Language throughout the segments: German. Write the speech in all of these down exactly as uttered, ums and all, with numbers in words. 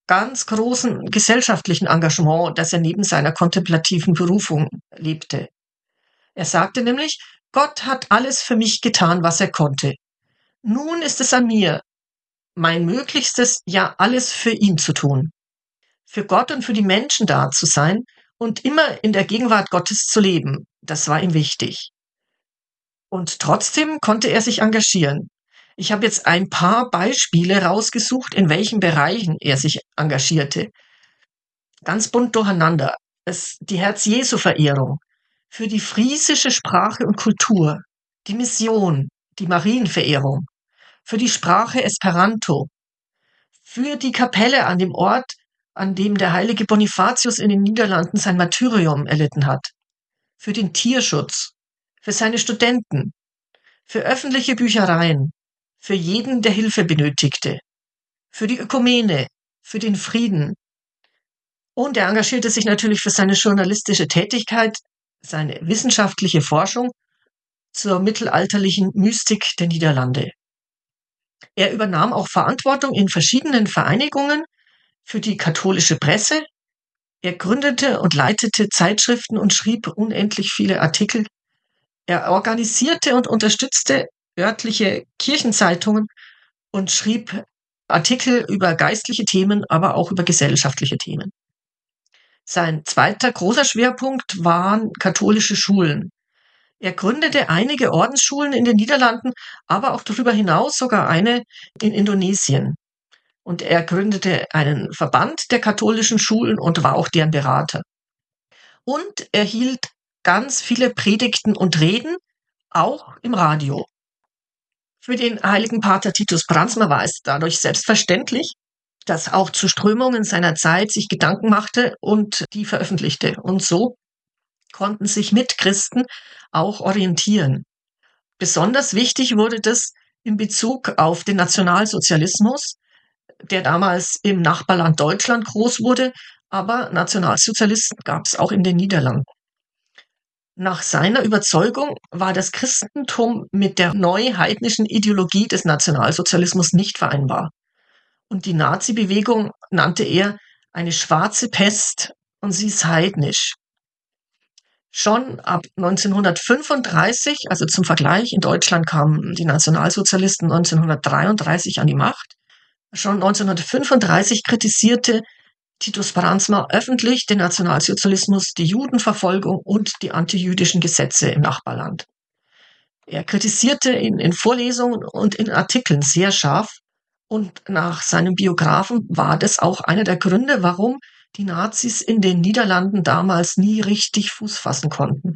ganz großen gesellschaftlichen Engagement, das er neben seiner kontemplativen Berufung lebte. Er sagte nämlich: „Gott hat alles für mich getan, was er konnte. Nun ist es an mir, mein Möglichstes, ja alles für ihn zu tun, für Gott und für die Menschen da zu sein und immer in der Gegenwart Gottes zu leben." Das war ihm wichtig. Und trotzdem konnte er sich engagieren. Ich habe jetzt ein paar Beispiele rausgesucht, in welchen Bereichen er sich engagierte. Ganz bunt durcheinander. Es, die Herz-Jesu-Verehrung, für die friesische Sprache und Kultur, die Mission, die Marienverehrung, für die Sprache Esperanto, für die Kapelle an dem Ort, an dem der heilige Bonifatius in den Niederlanden sein Martyrium erlitten hat, für den Tierschutz, für seine Studenten, für öffentliche Büchereien, für jeden, der Hilfe benötigte, für die Ökumene, für den Frieden. Und er engagierte sich natürlich für seine journalistische Tätigkeit, seine wissenschaftliche Forschung zur mittelalterlichen Mystik der Niederlande. Er übernahm auch Verantwortung in verschiedenen Vereinigungen für die katholische Presse. Er gründete und leitete Zeitschriften und schrieb unendlich viele Artikel. Er organisierte und unterstützte örtliche Kirchenzeitungen und schrieb Artikel über geistliche Themen, aber auch über gesellschaftliche Themen. Sein zweiter großer Schwerpunkt waren katholische Schulen. Er gründete einige Ordensschulen in den Niederlanden, aber auch darüber hinaus sogar eine in Indonesien. Und er gründete einen Verband der katholischen Schulen und war auch deren Berater. Und er hielt ganz viele Predigten und Reden, auch im Radio. Für den heiligen Pater Titus Brandsma war es dadurch selbstverständlich, dass auch zu Strömungen seiner Zeit sich Gedanken machte und die veröffentlichte. Und so konnten sich Mitchristen auch orientieren. Besonders wichtig wurde das in Bezug auf den Nationalsozialismus, der damals im Nachbarland Deutschland groß wurde, aber Nationalsozialisten gab es auch in den Niederlanden. Nach seiner Überzeugung war das Christentum mit der neuheidnischen Ideologie des Nationalsozialismus nicht vereinbar. Und die Nazi-Bewegung nannte er eine schwarze Pest und sie ist heidnisch. Schon ab neunzehnhundertfünfunddreißig, also zum Vergleich, in Deutschland kamen die Nationalsozialisten neunzehnhundertdreiunddreißig an die Macht. Schon neunzehnhundertfünfunddreißig kritisierte Titus Brandsma öffentlich den Nationalsozialismus, die Judenverfolgung und die antijüdischen Gesetze im Nachbarland. Er kritisierte in, in Vorlesungen und in Artikeln sehr scharf und nach seinem Biografen war das auch einer der Gründe, warum die Nazis in den Niederlanden damals nie richtig Fuß fassen konnten.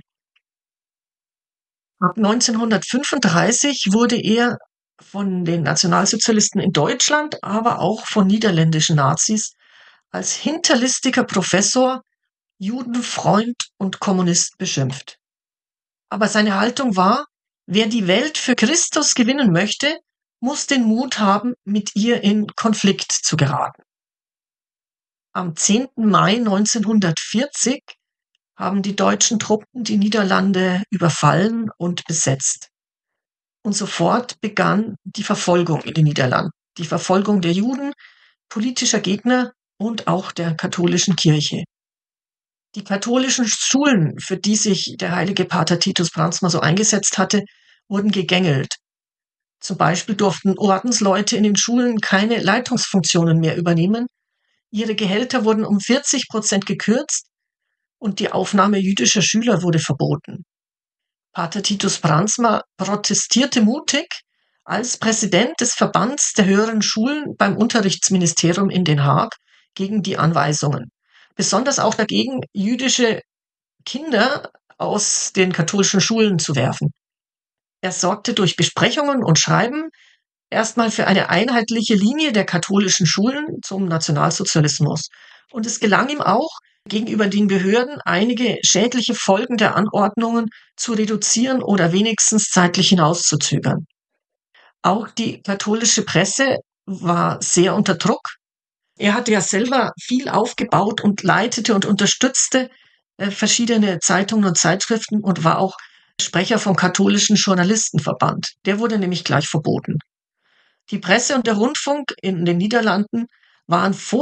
Ab neunzehnhundertfünfunddreißig wurde er von den Nationalsozialisten in Deutschland, aber auch von niederländischen Nazis als hinterlistiger Professor, Judenfreund und Kommunist beschimpft. Aber seine Haltung war, wer die Welt für Christus gewinnen möchte, muss den Mut haben, mit ihr in Konflikt zu geraten. Am zehnten Mai neunzehnhundertvierzig haben die deutschen Truppen die Niederlande überfallen und besetzt. Und sofort begann die Verfolgung in den Niederlanden. Die Verfolgung der Juden, politischer Gegner und auch der katholischen Kirche. Die katholischen Schulen, für die sich der heilige Pater Titus Brandsma so eingesetzt hatte, wurden gegängelt. Zum Beispiel durften Ordensleute in den Schulen keine Leitungsfunktionen mehr übernehmen. Ihre Gehälter wurden um vierzig Prozent gekürzt und die Aufnahme jüdischer Schüler wurde verboten. Pater Titus Brandsma protestierte mutig als Präsident des Verbands der höheren Schulen beim Unterrichtsministerium in Den Haag gegen die Anweisungen. Besonders auch dagegen, jüdische Kinder aus den katholischen Schulen zu werfen. Er sorgte durch Besprechungen und Schreiben erstmal für eine einheitliche Linie der katholischen Schulen zum Nationalsozialismus. Und es gelang ihm auch, gegenüber den Behörden einige schädliche Folgen der Anordnungen zu reduzieren oder wenigstens zeitlich hinauszuzögern. Auch die katholische Presse war sehr unter Druck. Er hatte ja selber viel aufgebaut und leitete und unterstützte äh, verschiedene Zeitungen und Zeitschriften und war auch Sprecher vom katholischen Journalistenverband. Der wurde nämlich gleich verboten. Die Presse und der Rundfunk in den Niederlanden waren vor